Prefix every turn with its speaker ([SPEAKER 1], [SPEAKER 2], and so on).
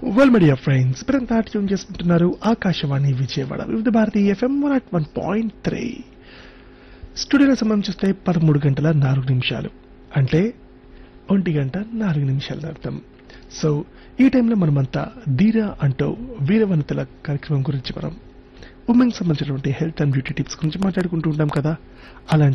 [SPEAKER 1] Well media friends ఇప్పుడంతా tune చేసుకుంటున్నారు ఆకాశవాణి విజయవాడ వివిధ భారతి ఎఫ్ఎం 101.3. స్టూడియోలో సమయం చూస్తే 13 గంటల 4 నిమిషాలు, అంటే 1 గంట 4 నిమిషాల అర్థం. సో ఈ టైంలో మనమంతా ధీరా అంటూ వీరవనితల కార్యక్రమం గురించి మనం ఉమెన్ సంబంధించినటువంటి హెల్త్ అండ్ బ్యూటీ టిప్స్ గురించి మాట్లాడుకుంటూ ఉంటాం కదా. అలాంటి